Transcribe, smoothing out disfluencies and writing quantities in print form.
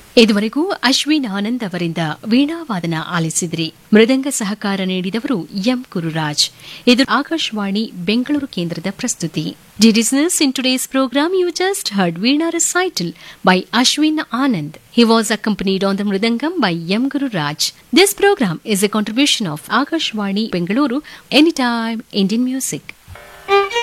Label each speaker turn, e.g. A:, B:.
A: ಇದುವರೆಗೂ ಅಶ್ವಿನ್ ಆನಂದ್ ಅವರಿಂದ ವೀಣಾವಾದನ ಆಲಿಸಿದ್ರಿ. ಮೃದಂಗ ಸಹಕಾರ ನೀಡಿದವರು ಎಂ ಗುರುರಾಜ್. ಇದು ಆಕಾಶವಾಣಿ ಬೆಂಗಳೂರು ಕೇಂದ್ರದ ಪ್ರಸ್ತುತಿ. Dear listeners, in today's program you just heard Veena recital by Ashwin Anand. He was accompanied on the Mridangam by M. Guru Raj. This program is a contribution of Akashvani Bengaluru, Anytime Indian Music.